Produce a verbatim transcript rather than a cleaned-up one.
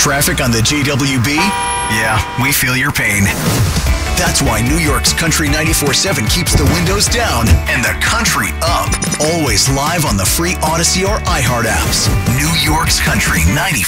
traffic on the J W B? Yeah, we feel your pain. That's why New York's Country ninety-four seven keeps the windows down and the country up. Always live on the free Odyssey or iHeart apps. New York's Country ninety-four.